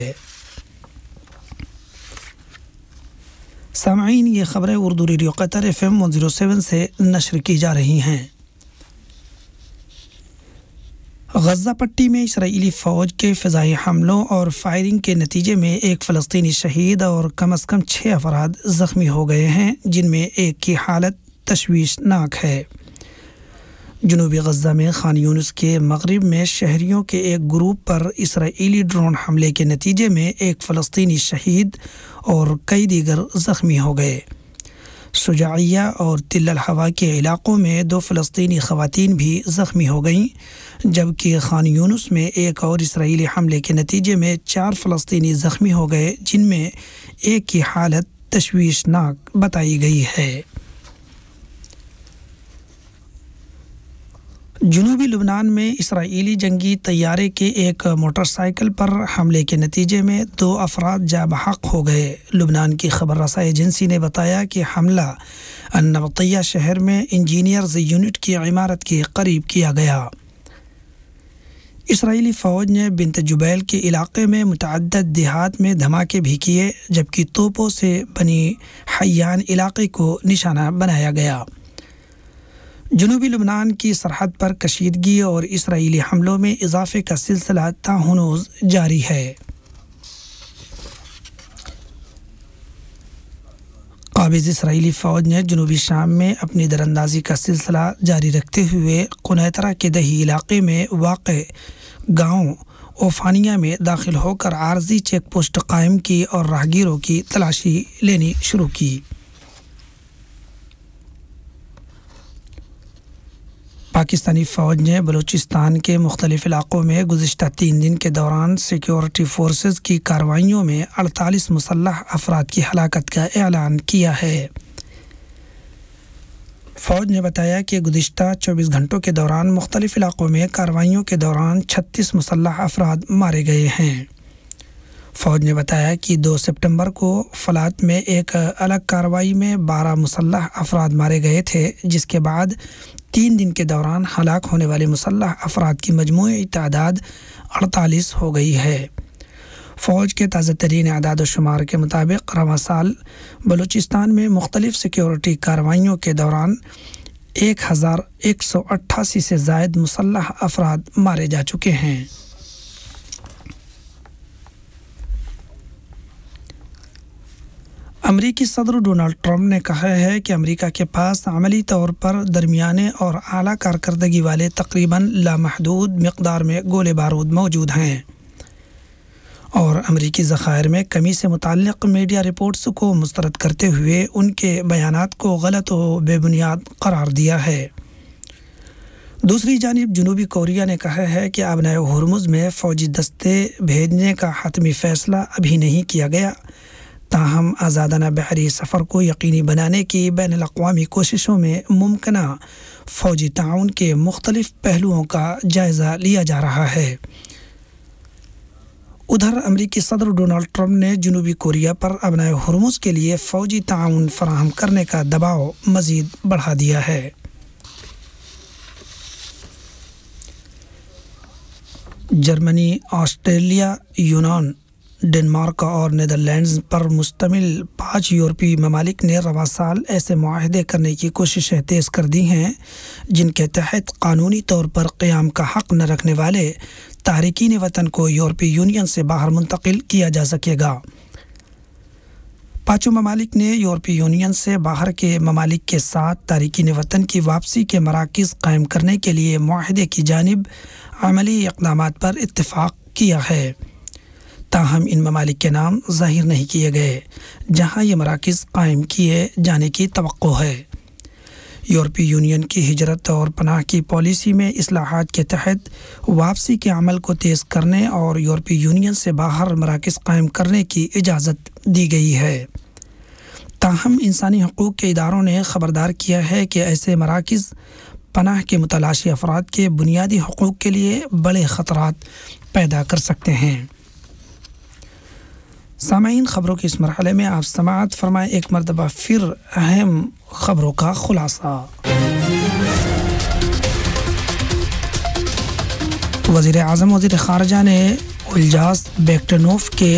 سامعین، یہ خبریں اردو ریڈیو قطر FM 107 سے نشر کی جا رہی ہیں۔ غزہ پٹی میں اسرائیلی فوج کے فضائی حملوں اور فائرنگ کے نتیجے میں ایک فلسطینی شہید اور کم از کم 6 افراد زخمی ہو گئے ہیں، جن میں ایک کی حالت تشویشناک ہے۔ جنوبی غزہ میں خان یونس کے مغرب میں شہریوں کے ایک گروپ پر اسرائیلی ڈرون حملے کے نتیجے میں ایک فلسطینی شہید اور کئی دیگر زخمی ہو گئے۔ شجاعیہ اور تل الحوا کے علاقوں میں 2 فلسطینی خواتین بھی زخمی ہو گئیں، جبکہ خان یونس میں ایک اور اسرائیلی حملے کے نتیجے میں 4 فلسطینی زخمی ہو گئے، جن میں ایک کی حالت تشویشناک بتائی گئی ہے۔ جنوبی لبنان میں اسرائیلی جنگی طیارے کے ایک موٹر سائیکل پر حملے کے نتیجے میں 2 افراد جاں بحق ہو گئے۔ لبنان کی خبر رساں ایجنسی نے بتایا کہ حملہ النبطیہ شہر میں انجینئرز یونٹ کی عمارت کے قریب کیا گیا۔ اسرائیلی فوج نے بنت جبیل کے علاقے میں متعدد دیہات میں دھماکے بھی کیے، جبکہ توپوں سے بنی حیان علاقے کو نشانہ بنایا گیا۔ جنوبی لبنان کی سرحد پر کشیدگی اور اسرائیلی حملوں میں اضافے کا سلسلہ تاہنوز جاری ہے۔ قابض اسرائیلی فوج نے جنوبی شام میں اپنی دراندازی کا سلسلہ جاری رکھتے ہوئے قنیطرہ کے دہی علاقے میں واقع گاؤں اوفانیہ میں داخل ہو کر عارضی چیک پوسٹ قائم کی اور راہگیروں کی تلاشی لینی شروع کی۔ پاکستانی فوج نے بلوچستان کے مختلف علاقوں میں گزشتہ 3 دن کے دوران سیکیورٹی فورسز کی کارروائیوں میں 48 مسلح افراد کی ہلاکت کا اعلان کیا ہے۔ فوج نے بتایا کہ گزشتہ 24 گھنٹوں کے دوران مختلف علاقوں میں کارروائیوں کے دوران 36 مسلح افراد مارے گئے ہیں۔ فوج نے بتایا کہ 2 سپٹمبر کو فلات میں ایک الگ کارروائی میں 12 مسلح افراد مارے گئے تھے، جس کے بعد 3 دن کے دوران ہلاک ہونے والے مسلح افراد کی مجموعی تعداد 48 ہو گئی ہے۔ فوج کے تازہ ترین اعداد و شمار کے مطابق رواں سال بلوچستان میں مختلف سیکیورٹی کارروائیوں کے دوران 1188 سے زائد مسلح افراد مارے جا چکے ہیں۔ امریکی صدر ڈونلڈ ٹرمپ نے کہا ہے کہ امریکہ کے پاس عملی طور پر درمیانے اور اعلیٰ کارکردگی والے تقریباً لامحدود مقدار میں گولے بارود موجود ہیں، اور امریکی ذخائر میں کمی سے متعلق میڈیا رپورٹس کو مسترد کرتے ہوئے ان کے بیانات کو غلط و بے بنیاد قرار دیا ہے۔ دوسری جانب جنوبی کوریا نے کہا ہے کہ آبنائے ہرمز میں فوجی دستے بھیجنے کا حتمی فیصلہ ابھی نہیں کیا گیا، تاہم آزادانہ بحری سفر کو یقینی بنانے کی بین الاقوامی کوششوں میں ممکنہ فوجی تعاون کے مختلف پہلوؤں کا جائزہ لیا جا رہا ہے۔ ادھر امریکی صدر ڈونلڈ ٹرمپ نے جنوبی کوریا پر آبنائے ہرمز کے لیے فوجی تعاون فراہم کرنے کا دباؤ مزید بڑھا دیا ہے۔ جرمنی، آسٹریلیا، یونان، ڈنمارک اور نیدرلینڈز پر مشتمل 5 یورپی ممالک نے رواں سال ایسے معاہدے کرنے کی کوششیں تیز کر دی ہیں جن کے تحت قانونی طور پر قیام کا حق نہ رکھنے والے تارکین وطن کو یورپی یونین سے باہر منتقل کیا جا سکے گا۔ 5 ممالک نے یورپی یونین سے باہر کے ممالک کے ساتھ تارکین وطن کی واپسی کے مراکز قائم کرنے کے لیے معاہدے کی جانب عملی اقدامات پر اتفاق کیا ہے، تاہم ان ممالک کے نام ظاہر نہیں کیے گئے جہاں یہ مراکز قائم کیے جانے کی توقع ہے۔ یورپی یونین کی ہجرت اور پناہ کی پالیسی میں اصلاحات کے تحت واپسی کے عمل کو تیز کرنے اور یورپی یونین سے باہر مراکز قائم کرنے کی اجازت دی گئی ہے، تاہم انسانی حقوق کے اداروں نے خبردار کیا ہے کہ ایسے مراکز پناہ کے متلاشی افراد کے بنیادی حقوق کے لیے بڑے خطرات پیدا کر سکتے ہیں۔ سامعین، خبروں کے اس مرحلے میں آپ سماعت فرمائیں ایک مرتبہ پھر اہم خبروں کا خلاصہ۔ وزیر اعظم وزیر خارجہ نے الجاس بیکٹنوف کے